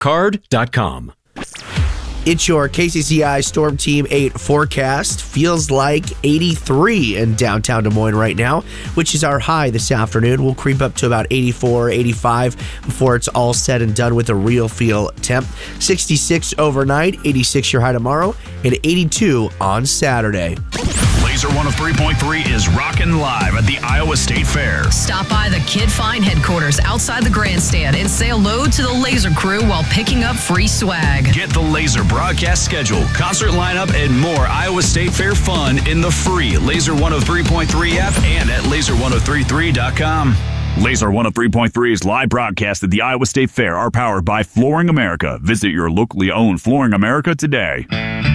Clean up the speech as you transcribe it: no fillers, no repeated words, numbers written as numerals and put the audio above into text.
Card.com. It's your KCCI Storm Team 8 forecast. Feels like 83 in downtown Des Moines right now, which is our high this afternoon. We'll creep up to about 84, 85 before it's all said and done with a real feel temp. 66 overnight, 86 your high tomorrow, and 82 on Saturday. Laser 103.3 is rocking live at the Iowa State Fair. Stop by the Kid Fine headquarters outside the grandstand and say hello to the Laser crew while picking up free swag. Get the Laser broadcast schedule, concert lineup, and more Iowa State Fair fun in the free Laser 103.3 app and at laser1033.com. Laser 103.3's live broadcast at the Iowa State Fair are powered by Flooring America. Visit your locally owned Flooring America today.